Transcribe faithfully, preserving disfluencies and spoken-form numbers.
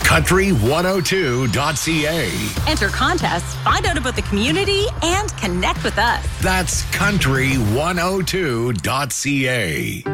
country one oh two dot c a. Enter contests, find out about the community, and connect with us. That's country one oh two dot c a.